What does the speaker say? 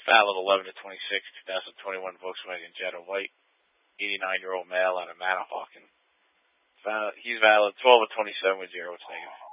Valid 11 to 26, 2021 Volkswagen Jetta white, 89-year-old male out of Manahawkin. He's valid 12 to 27 with 0 taken.